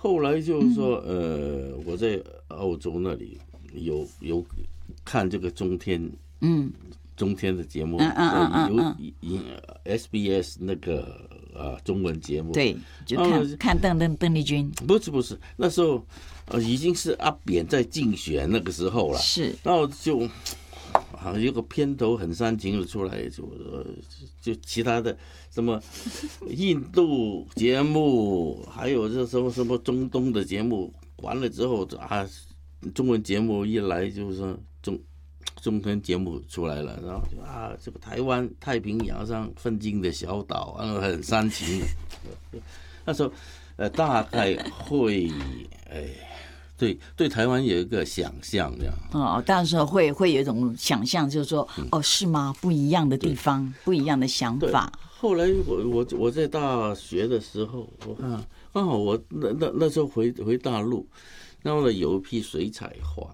后来就是说，我在澳洲那里有看这个中天的节目，有SBS 那个中文节目， 对，就看邓丽君。 不是，那时候已经是阿扁在竞选那个时候了， 是， 然后就好像有个片头很煽情的出来，就其他的什么印度节目，还有这什么中东的节目，完了之后中文节目一来就是说中天节目出来了，然后就这个台湾太平洋上奋进的小岛，很煽情。那时候大概会对台湾有一个想象这样。 到时候会有一种想象，就是说是吗？不一样的地方，不一样的想法。 后来我在大学的时候，我看刚好我那时候回大陆，然后呢有一批水彩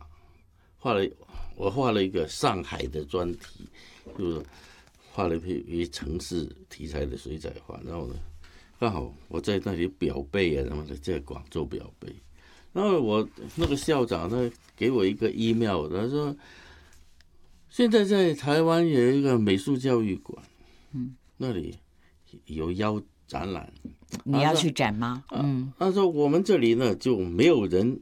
我画了一个上海的专题，就是画了一批城市题材的水彩画，然后呢刚好我在那里表背什么的，在广州表背。然后我那个校长他给我一个 email， 他说现在在台湾有一个美术教育馆，那里有邀展览， 你要去展吗？ 他说我们这里呢就没有人，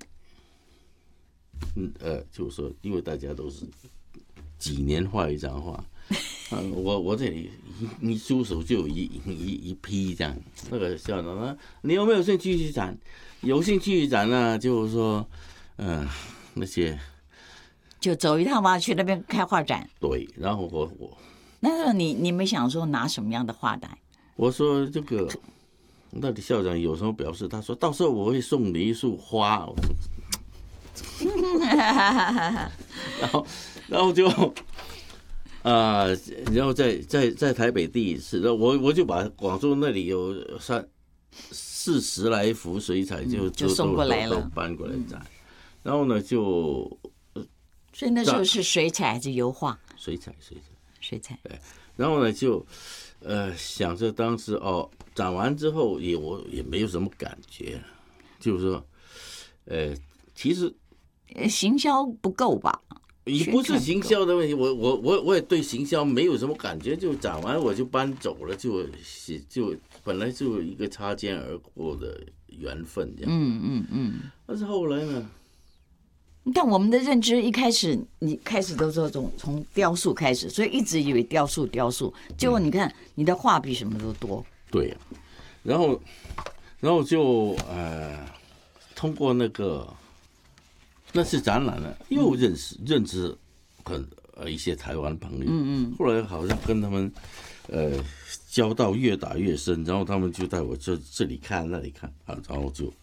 就是说因为大家都是几年画一张画，我这里一出手就有一批这样。那个校长说你有没有兴趣去展？有兴趣展呢，就是说，那些就走一趟吧，去那边开画展。 对，然后我那时候你没想说拿什么样的画来？我说这个，那里校长有什么表示？他说到时候我会送你一束花。然后就然后在台北第一次，我就把广州那里有40来幅水彩就送过来了， 都搬过来展。然后呢所以那时候是水彩还是油画？ 水彩。对，然后呢就想着当时展完之后我也没有什么感觉，就是说其实行销不够吧？ 也不是行销的问题，我也对行销没有什么感觉，就展完我就搬走了，就本来就一个擦肩而过的缘分这样。但是后来呢？ 但我们的认知一开始，你开始都是从雕塑开始，所以一直以为雕塑，结果你看你的画比什么都多。 对呀，然后就通过那次展览呢，又认识一些台湾朋友。后来好像跟他们交道越打越深，然后他们就带我这里看那里看然后就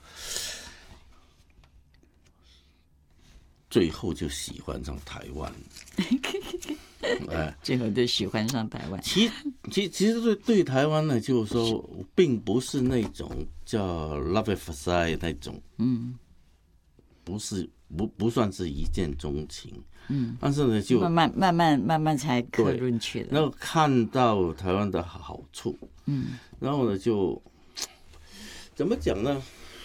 最后就喜欢上台湾。 最后就喜欢上台湾。 其实对台湾呢，就是说并不是那种叫 love at first sight 那种，不算是一见钟情，但是呢就慢慢才刻进去的。 然后看到台湾的好处，然后呢就怎么讲呢？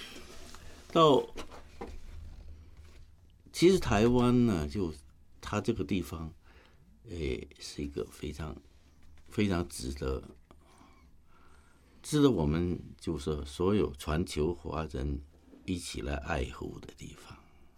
其实台湾呢，就它这个地方，是一个非常非常值得我们就是所有全球华人一起来爱护的地方。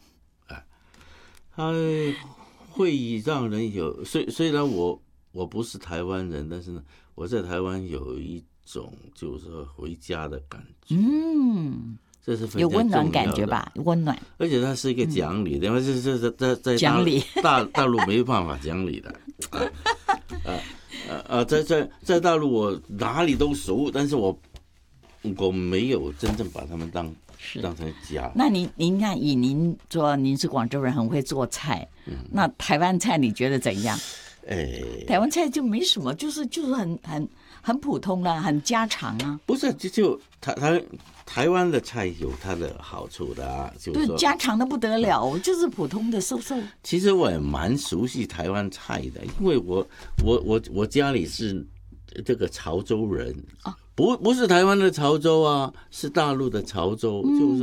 它会让人有虽然我不是台湾人，但是呢，我在台湾有一种就是说回家的感觉。这是非常有温暖感觉吧？温暖， 而且它是一个讲理，因为在讲理大陆没办法讲理的。在大陆我哪里都熟，但是我没有真正把他们当成家。 那您看，以您说您是广州人，很会做菜，那台湾菜你觉得怎样？台湾菜就没什么，就是很普通啦，很家常啊。 不是，就台湾的菜有它的好处的啊，就是说家常的不得了，就是普通的瘦。 其实我也蛮熟悉台湾菜的，因为我家里是这个潮州人啊，不是台湾的潮州啊，是大陆的潮州，就是